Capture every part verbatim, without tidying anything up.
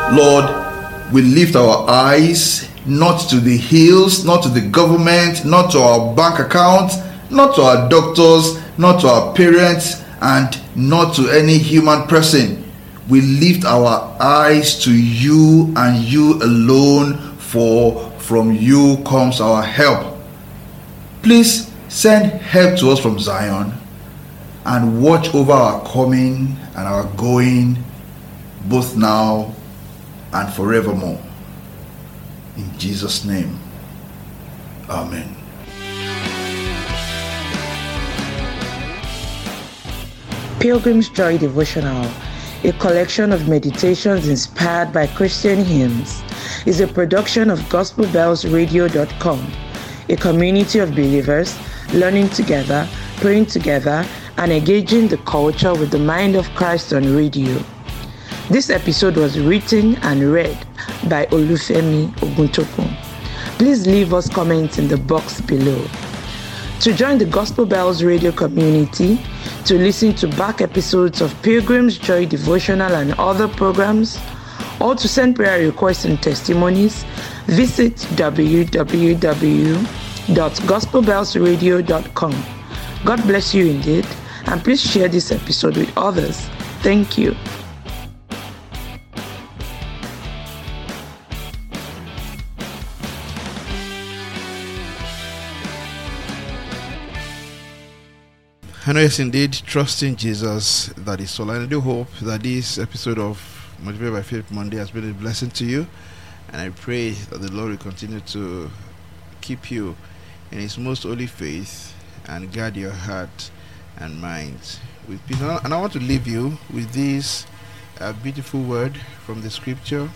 Lord, we lift our eyes not to the hills, not to the government, not to our bank account, not to our doctors, not to our parents, and not to any human person. We lift our eyes to you and you alone, for from you comes our help. Please send help to us from Zion and watch over our coming and our going, both now and forevermore. In Jesus' name, amen. Pilgrim's Joy Devotional, a collection of meditations inspired by Christian hymns, is a production of gospel bells radio dot com, a community of believers learning together, praying together, and engaging the culture with the mind of Christ on radio. This episode was written and read by Olufemi Oguntokun. Please leave us comments in the box below. To join the Gospel Bells radio community, to listen to back episodes of Pilgrim's Joy Devotional and other programs, or to send prayer requests and testimonies, visit w w w dot gospel bells radio dot com. God bless you indeed, and please share this episode with others. Thank you. I know, yes, indeed, trusting Jesus, that is all. And I do hope that this episode of Motivated by Faith Monday has been a blessing to you. And I pray that the Lord will continue to keep you in His most holy faith and guard your heart and mind with peace. And I want to leave you with this uh, beautiful word from the scripture,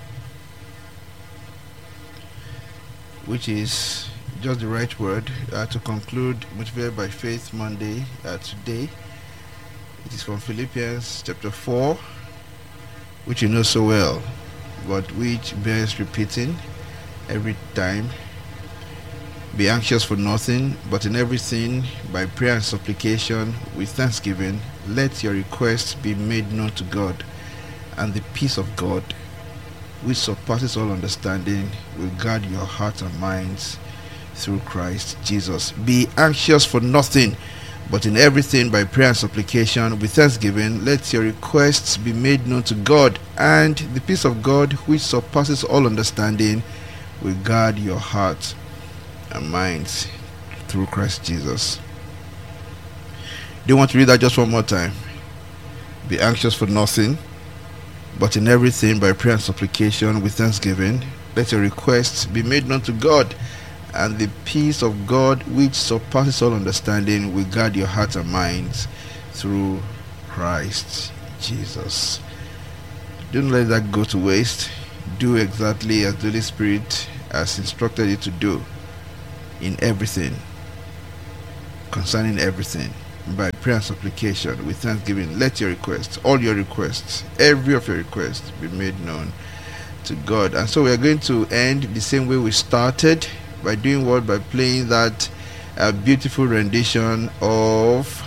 which is just the right word uh, to conclude Motivated by Faith Monday uh, today. It is from Philippians chapter four, which you know so well, but which bears repeating every time. Be anxious for nothing, but in everything by prayer and supplication with thanksgiving let your requests be made known to God, and the peace of God, which surpasses all understanding, will guard your hearts and minds through Christ Jesus. Be anxious for nothing, but in everything by prayer and supplication with thanksgiving let your requests be made known to God, and the peace of God, which surpasses all understanding, will guard your hearts and minds through Christ Jesus. Do you want to read that just one more time? Be anxious for nothing, but in everything by prayer and supplication with thanksgiving let your requests be made known to God, and the peace of God, which surpasses all understanding, will guard your hearts and minds through Christ Jesus. Don't let that go to waste. Do exactly as the Holy Spirit has instructed you to do in everything, concerning everything, by prayer and supplication with thanksgiving let your requests, all your requests, every of your requests, be made known to God. And so we are going to end the same way we started, by doing what? By playing that uh, beautiful rendition of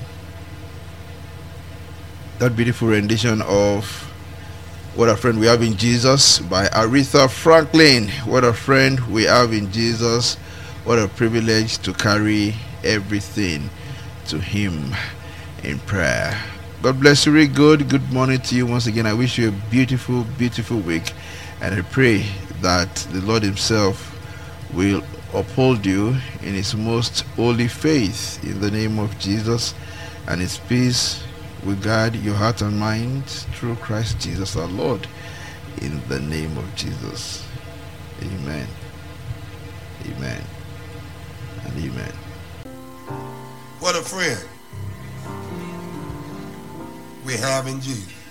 that beautiful rendition of What a Friend We Have in Jesus by Aretha Franklin. What a friend we have in Jesus. What a privilege to carry everything to Him in prayer. God bless you. Really good. Good morning to you once again. I wish you a beautiful, beautiful week, and I pray that the Lord Himself will uphold you in His most holy faith in the name of Jesus, and His peace will guard your heart and mind through Christ Jesus our Lord, in the name of Jesus. Amen. Amen. And amen. What a friend we have in Jesus.